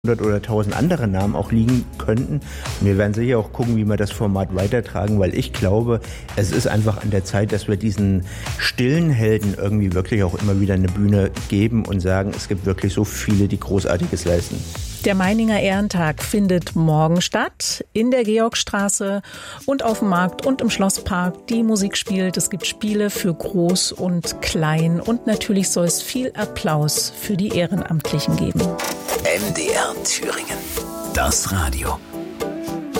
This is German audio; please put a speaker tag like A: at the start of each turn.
A: oder 1000 andere Namen auch liegen könnten. Und wir werden sicher auch gucken, wie wir das Format weitertragen, weil ich glaube, es ist einfach an der Zeit, dass wir diesen stillen Helden irgendwie wirklich auch immer wieder eine Bühne geben und sagen, es gibt wirklich so viele, die Großartiges leisten.
B: Der Meininger Ehrentag findet morgen statt, in der Georgstraße und auf dem Markt und im Schlosspark. Die Musik spielt, es gibt Spiele für Groß und Klein und natürlich soll es viel Applaus für die Ehrenamtlichen geben.
C: MDR Thüringen, das Radio.